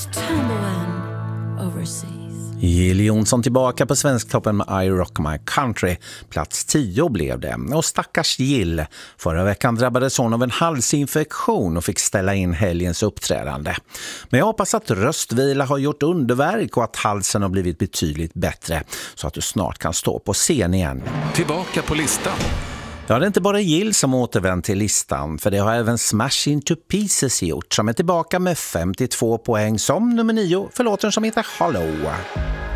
tumbling overseas. Jill Johnson tillbaka på Svensktoppen med I Rock My Country. Plats 10 blev det. Och stackars Jill. Förra veckan drabbades hon av en halsinfektion och fick ställa in helgens uppträdande. Men jag hoppas att röstvila har gjort underverk och att halsen har blivit betydligt bättre. Så att du snart kan stå på scen igen. Tillbaka på listan. Ja, det är inte bara Jill som återvänt till listan, för det har även Smash Into Pieces gjort, som är tillbaka med 52 poäng som nummer 9 för låten som heter Hollow.